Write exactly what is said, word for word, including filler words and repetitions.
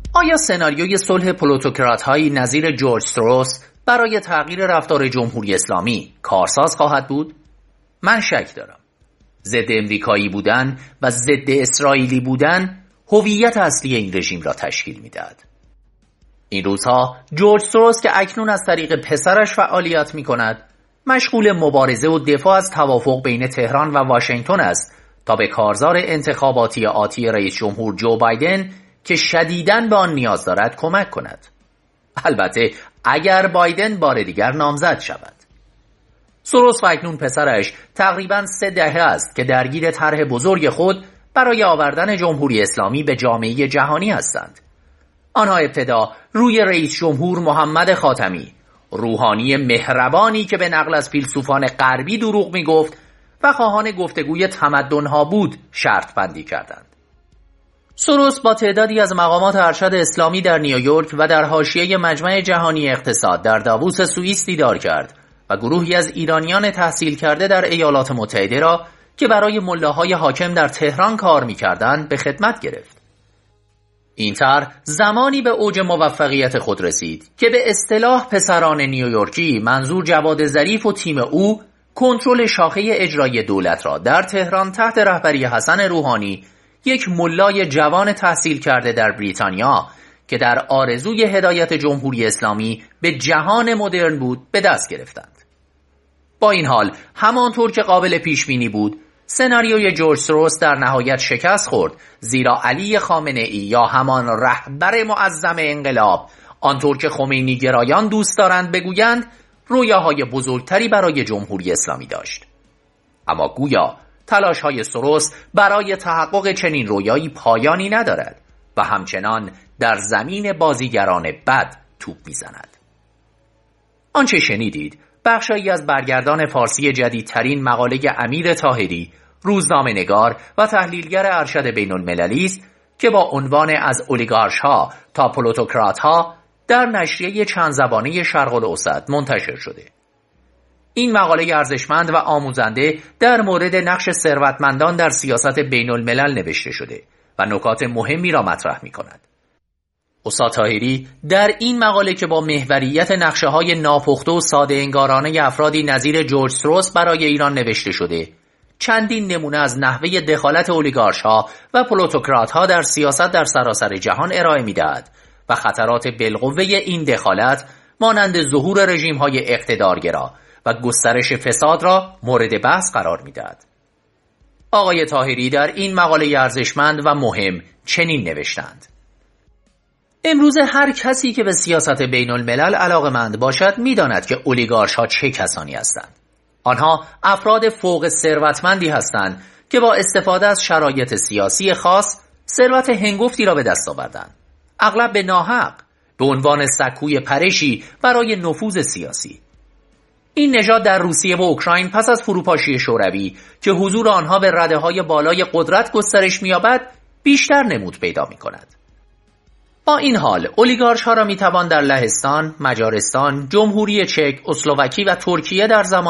آیا سناریوی صلح پلوتوکرات‌هایی نظیر جورج سوروس برای تغییر رفتار جمهوری اسلامی کارساز خواهد بود؟ من شک دارم. ضد امریکایی بودن و ضد اسرائیلی بودن هویت اصلی این رژیم را تشکیل می‌دهد. این روزها جورج سوروس که اکنون از طریق پسرش فعالیت می‌کند، مشغول مبارزه و دفاع از توافق بین تهران و واشنگتن است تا به کارزار انتخاباتی آتی رئیس جمهور جو بایدن که شدیداً به آن نیاز دارد کمک کند. البته اگر بایدن بار دیگر نامزد شود. سوروس و اکنون پسرش تقریباً سه دهه است که درگیر طرح بزرگ خود برای آوردن جمهوری اسلامی به جامعه جهانی هستند. آنها ابتدا روی رئیس جمهور محمد خاتمی، روحانی مهربانی که به نقل از فیلسوفان غربی دروغ می گفت و خواهان گفتگوی تمدن‌ها بود، شرط بندی کردند. سوروس با تعدادی از مقامات ارشد اسلامی در نیویورک و در حاشیه مجمع جهانی اقتصاد در داووس سوئیس دیدار کرد و گروهی از ایرانیان تحصیل کرده در ایالات متحده را که برای ملاهای حاکم در تهران کار می‌کردند به خدمت گرفت. این طرح زمانی به اوج موفقیت خود رسید که به اصطلاح پسران نیویورکی، منظور جواد ظریف و تیم او، کنترل شاخه اجرایی دولت را در تهران تحت رهبری حسن روحانی، یک ملای جوان تحصیل کرده در بریتانیا که در آرزوی هدایت جمهوری اسلامی به جهان مدرن بود، به دست گرفتند. با این حال همانطور که قابل پیش بینی بود، سناریوی جورج سوروس در نهایت شکست خورد، زیرا علی خامنه ای یا همان رهبر معظم انقلاب، آنطور که خمینی گرایان دوست دارند بگویند، رویاهای بزرگتری برای جمهوری اسلامی داشت. اما گویا تلاش‌های سوروس برای تحقق چنین رویایی پایانی ندارد و همچنان در زمین بازیگران بد توپ می‌زند. آنچه شنیدید بخشی از برگردان فارسی جدیدترین مقاله امیر طاهری، روزنامه‌نگار و تحلیلگر ارشد بین‌المللی است که با عنوان از اولیگارش‌ها تا پلوتوکرات‌ها در نشریه چند زبانه شرق الاوسط منتشر شده. این مقاله ارزشمند و آموزنده در مورد نقش ثروتمندان در سیاست بین‌الملل نوشته شده و نکات مهمی را مطرح می‌کند. استاد طاهری در این مقاله که با محوریت نقشه‌های ناپخته و ساده انگارانه افرادی نظیر جورج سوروس برای ایران نوشته شده، چندین نمونه از نحوه دخالت اولیگارش‌ها و پلوتوکرات‌ها در سیاست در سراسر جهان ارائه می‌دهد و خطرات بالقوه این دخالت مانند ظهور رژیم‌های اقتدارگرا و گسترش فساد را مورد بحث قرار می‌دهد. آقای طاهری در این مقاله ارزشمند و مهم چنین نوشتند: امروزه هر کسی که به سیاست بین الملل علاقه‌مند باشد می‌داند که اولیگارش‌ها چه کسانی هستند. آنها افراد فوق ثروتمندی هستند که با استفاده از شرایط سیاسی خاص ثروت هنگفتی را به دست آوردند، اغلب به ناحق، به عنوان سکوی پرشی برای نفوذ سیاسی. این نژاد در روسیه و اوکراین پس از فروپاشی شوروی که حضور آنها به رده‌های بالای قدرت گسترش می‌یابد، بیشتر نمود پیدا می‌کند. با این حال اولیگارش‌ها را می‌توان در لهستان، مجارستان، جمهوری چک، اسلواکی و ترکیه در زمان